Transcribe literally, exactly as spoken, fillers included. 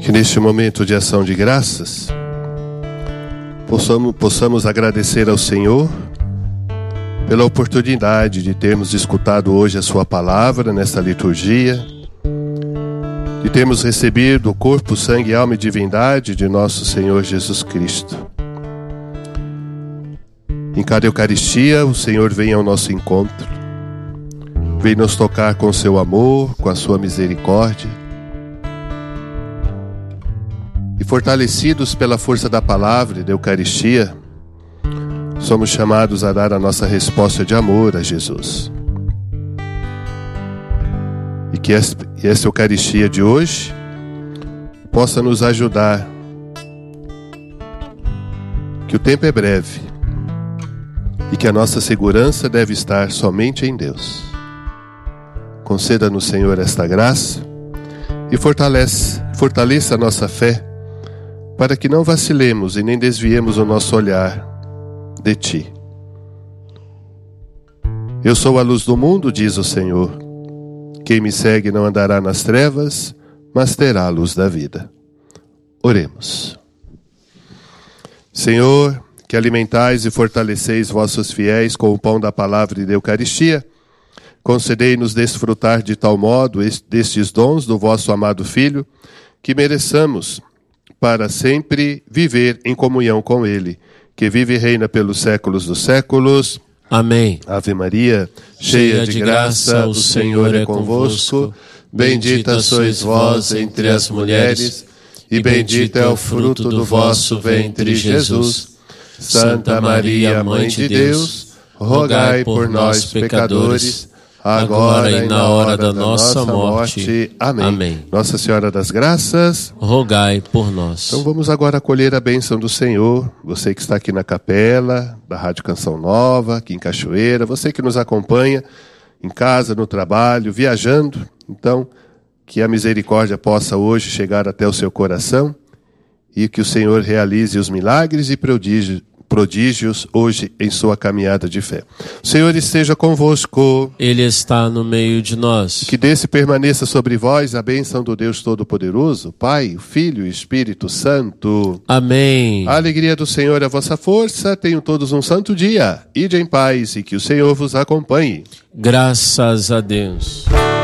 Que neste momento de ação de graças possamos, possamos agradecer ao Senhor pela oportunidade de termos escutado hoje a sua palavra nesta liturgia, de termos recebido o corpo, sangue, alma e divindade de nosso Senhor Jesus Cristo. Em cada Eucaristia o Senhor vem ao nosso encontro, vem nos tocar com seu amor, com a sua misericórdia. E fortalecidos pela força da palavra e da Eucaristia, somos chamados a dar a nossa resposta de amor a Jesus. E que esta Eucaristia de hoje possa nos ajudar, que o tempo é breve e que a nossa segurança deve estar somente em Deus. Conceda-nos, Senhor, esta graça e fortalece, fortaleça a nossa fé, para que não vacilemos e nem desviemos o nosso olhar de Ti. Eu sou a luz do mundo, diz o Senhor. Quem me segue não andará nas trevas, mas terá a luz da vida. Oremos. Senhor, que alimentais e fortaleceis vossos fiéis com o pão da palavra e da Eucaristia, concedei-nos desfrutar de tal modo destes dons do vosso amado Filho, que mereçamos para sempre viver em comunhão com Ele, que vive e reina pelos séculos dos séculos. Amém. Ave Maria, cheia de graça, o Senhor é convosco. Bendita sois vós entre as mulheres, e bendito é o fruto do vosso ventre, Jesus. Santa Maria, Mãe de Deus, rogai por nós, pecadores, agora e na hora da nossa morte. Amém. Amém. Nossa Senhora das Graças, rogai por nós. Então vamos agora acolher a bênção do Senhor. Você que está aqui na capela da Rádio Canção Nova, aqui em Cachoeira, você que nos acompanha em casa, no trabalho, viajando. Então, que a misericórdia possa hoje chegar até o seu coração e que o Senhor realize os milagres e prodígios prodígios hoje em sua caminhada de fé. O Senhor esteja convosco. Ele está no meio de nós. Que desce e permaneça sobre vós a bênção do Deus Todo-Poderoso, Pai, o Filho e o Espírito Santo. Amém. A alegria do Senhor é a vossa força. Tenham todos um santo dia. Ide em paz e que o Senhor vos acompanhe. Graças a Deus.